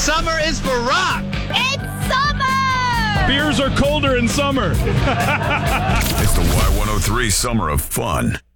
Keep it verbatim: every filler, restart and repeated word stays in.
Summer is for rock. It's summer! Beers are colder in summer. It's the Y one oh three Summer of Fun.